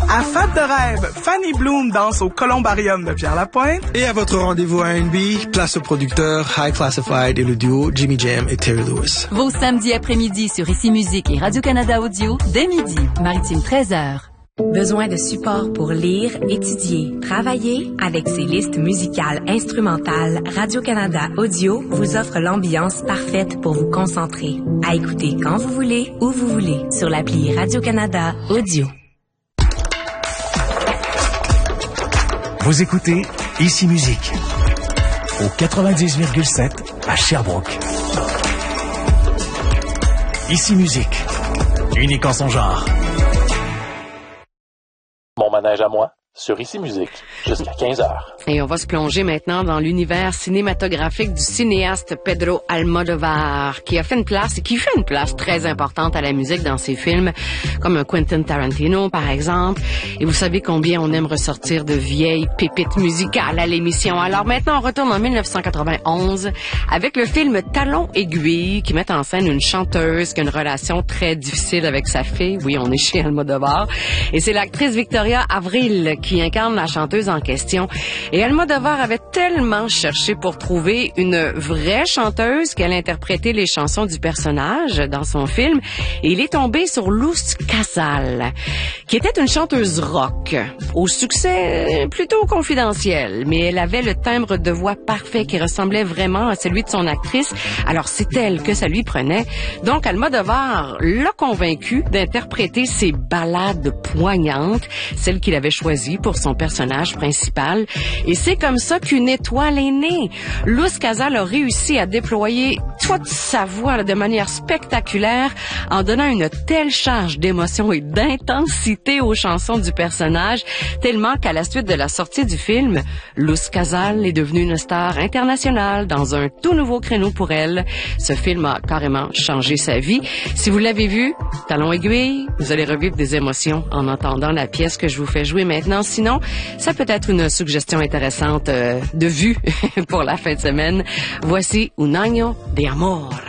À Fête de rêve, Fanny Bloom danse au Columbarium de Pierre-Lapointe. Et à votre rendez-vous R&B, place au producteur High Classified et le duo Jimmy Jam et Terry Lewis. Vos samedis après-midi sur Ici Musique et Radio-Canada Audio, dès midi, Maritime 13h. Besoin de support pour lire, étudier, travailler? Avec ses listes musicales instrumentales, Radio-Canada Audio vous offre l'ambiance parfaite pour vous concentrer. À écouter quand vous voulez, où vous voulez, sur l'appli Radio-Canada Audio. Vous écoutez Ici Musique au 90,7 à Sherbrooke. Ici Musique, unique en son genre. Mon manège à moi, sur Ici Musique, jusqu'à 15h. Et on va se plonger maintenant dans l'univers cinématographique du cinéaste Pedro Almodovar, qui a fait une place et qui fait une place très importante à la musique dans ses films, comme Quentin Tarantino, par exemple. Et vous savez combien on aime ressortir de vieilles pépites musicales à l'émission. Alors maintenant, on retourne en 1991 avec le film Talons aiguilles, qui met en scène une chanteuse qui a une relation très difficile avec sa fille. Oui, on est chez Almodovar. Et c'est l'actrice Victoria Avril qui incarne la chanteuse en question. Et Almodovar avait tellement cherché pour trouver une vraie chanteuse qu'elle interprétait les chansons du personnage dans son film. Et il est tombé sur Luz Casal, qui était une chanteuse rock, au succès plutôt confidentiel. Mais elle avait le timbre de voix parfait qui ressemblait vraiment à celui de son actrice. Alors c'est elle que ça lui prenait. Donc Almodovar l'a convaincue d'interpréter ses ballades poignantes, celles qu'il avait choisies pour son personnage principal. Et c'est comme ça qu'une étoile est née. Luz Casal a réussi à déployer toute sa voix de manière spectaculaire en donnant une telle charge d'émotion et d'intensité aux chansons du personnage, tellement qu'à la suite de la sortie du film, Luz Casal est devenue une star internationale dans un tout nouveau créneau pour elle. Ce film a carrément changé sa vie. Si vous l'avez vu, Talons aiguilles, vous allez revivre des émotions en entendant la pièce que je vous fais jouer maintenant. Sinon, ça peut être une suggestion intéressante de vue pour la fin de semaine. Voici Un año de amor.